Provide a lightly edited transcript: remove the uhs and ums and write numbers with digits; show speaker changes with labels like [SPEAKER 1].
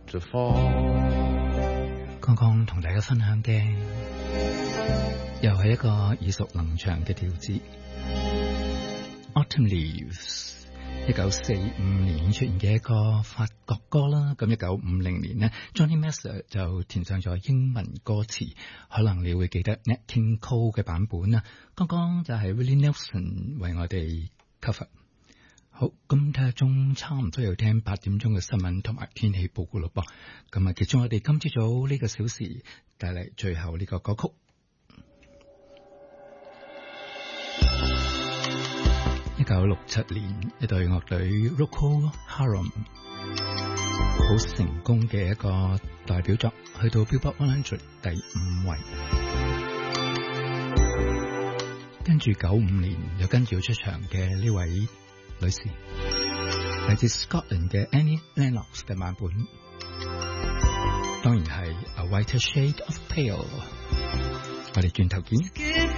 [SPEAKER 1] to fall。
[SPEAKER 2] 剛剛同大家分享嘅又係一個耳熟能詳嘅調子 Autumn Leaves， 1945年出現嘅一個法國歌啦。咁1950年呢 Johnny Mercer 就填上咗英文歌詞，可能你會記得 Nat King Cole 嘅版本啦。剛剛就係 Willie Nelson 為我哋 cover。好，咁睇下鐘差唔多要聽8點鐘嘅新聞同埋天氣報告咯噃。咁啊，其中我哋今朝早呢個小時帶嚟最後呢個歌曲。1967年，一隊樂隊 Procol Harum 好成功嘅一個代表作，去到 Billboard 100第5位。跟住95年又跟住要出場嘅呢位女士，嚟自 Scotland 嘅 Annie Lennox 嘅版本，當然係 A Whiter Shade of Pale。我哋轉頭見。